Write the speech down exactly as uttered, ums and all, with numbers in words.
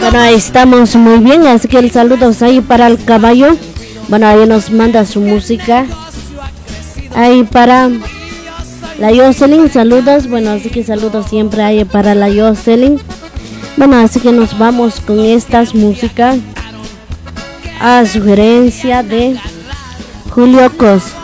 Bueno, ahí estamos muy bien, así que el saludos ahí para el caballo. Bueno, ahí nos manda su música. Ahí para la Jocelyn, saludos. Bueno, así que saludos siempre ahí para la Jocelyn. Bueno, así que nos vamos con estas músicas a sugerencia de Julio Cos.